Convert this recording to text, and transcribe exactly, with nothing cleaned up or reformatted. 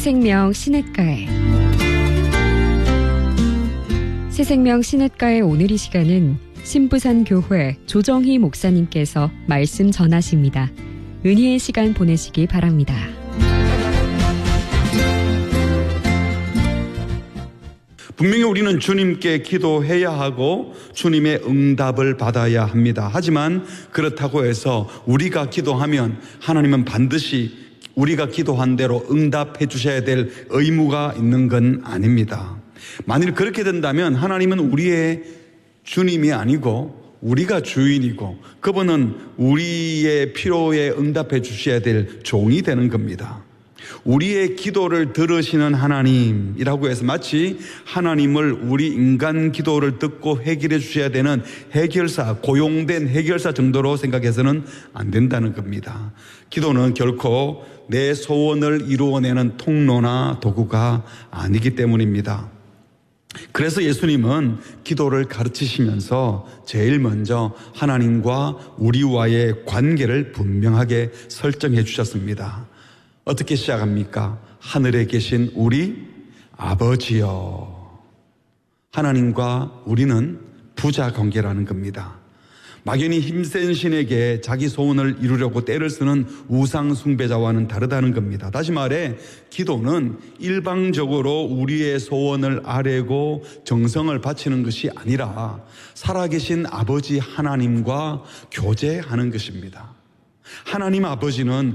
새생명 시냇가에 새생명 시냇가의 오늘 이 시간은 신부산교회 조정희 목사님께서 말씀 전하십니다. 은혜의 시간 보내시기 바랍니다. 분명히 우리는 주님께 기도해야 하고 주님의 응답을 받아야 합니다. 하지만 그렇다고 해서 우리가 기도하면 하나님은 반드시 우리가 기도한 대로 응답해 주셔야 될 의무가 있는 건 아닙니다. 만일 그렇게 된다면 하나님은 우리의 주님이 아니고 우리가 주인이고 그분은 우리의 필요에 응답해 주셔야 될 종이 되는 겁니다. 우리의 기도를 들으시는 하나님이라고 해서 마치 하나님을 우리 인간 기도를 듣고 해결해 주셔야 되는 해결사, 고용된 해결사 정도로 생각해서는 안 된다는 겁니다. 기도는 결코 내 소원을 이루어내는 통로나 도구가 아니기 때문입니다. 그래서 예수님은 기도를 가르치시면서 제일 먼저 하나님과 우리와의 관계를 분명하게 설정해 주셨습니다. 어떻게 시작합니까? 하늘에 계신 우리 아버지여. 하나님과 우리는 부자 관계라는 겁니다. 막연히 힘센 신에게 자기 소원을 이루려고 떼를 쓰는 우상 숭배자와는 다르다는 겁니다. 다시 말해 기도는 일방적으로 우리의 소원을 아뢰고 정성을 바치는 것이 아니라 살아계신 아버지 하나님과 교제하는 것입니다. 하나님 아버지는